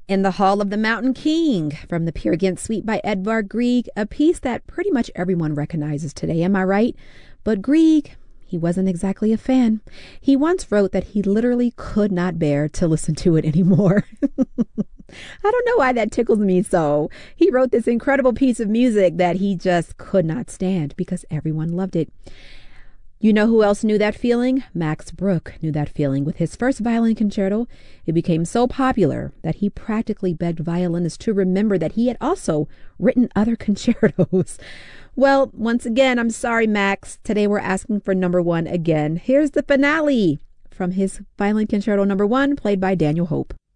In the Hall of the Mountain King from the Peer Gynt Suite by Edvard Grieg, a piece that pretty much everyone recognizes today, am I right? But Grieg, he wasn't exactly a fan. He once wrote that he literally could not bear to listen to it anymore. I don't know why that tickles me so. He wrote this incredible piece of music that he just could not stand because everyone loved it. You know who else knew that feeling? Max Bruch knew that feeling with his first violin concerto. It became so popular that he practically begged violinists to remember that he had also written other concertos. Well, once again, I'm sorry, Max. Today we're asking for number one again. Here's the finale from his violin concerto number one, played by Daniel Hope.